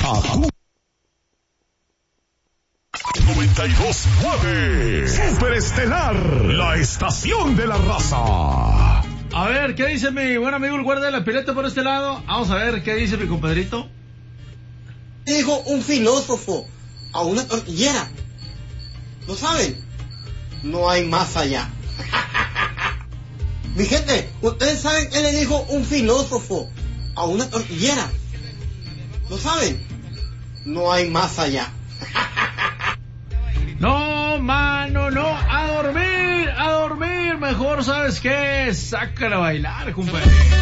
Haku 92.9 Superestelar, la estación de la raza. A ver, ¿qué dice mi buen amigo el guardia de la pileta por este lado? Vamos a ver, ¿qué dice mi compadrito? Dijo un filósofo a una tortillera. ¿Lo saben? No hay más allá. Mi gente, ¿ustedes saben qué le dijo un filósofo a una tortillera? ¿Lo saben? No hay más allá. No, mano, no, a dormir, mejor, ¿sabes qué? Sácala a bailar, compadre.